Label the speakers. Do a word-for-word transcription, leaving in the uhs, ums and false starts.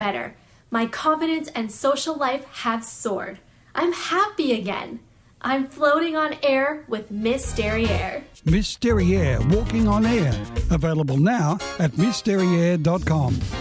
Speaker 1: better. My confidence and social life have soared. I'm happy again. I'm floating on air with Miss Derriere.
Speaker 2: Miss Derriere, walking on air. Available now at miss derriere dot com.